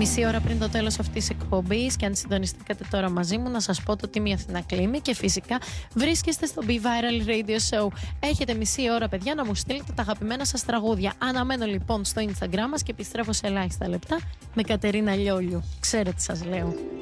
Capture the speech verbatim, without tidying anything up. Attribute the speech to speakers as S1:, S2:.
S1: Μισή ώρα πριν το τέλος αυτής της εκπομπής, και αν συντονιστήκατε τώρα μαζί μου, να σας πω το Τίμη Αθηνά κλείνει και φυσικά βρίσκεστε στο Be Viral Radio Show. Έχετε μισή ώρα, παιδιά, να μου στείλετε τα αγαπημένα σας τραγούδια. Αναμένω λοιπόν στο Instagram μας και επιστρέφω σε ελάχιστα λεπτά με Κατερίνα Λιόλιου. Ξέρετε τι σας λέω.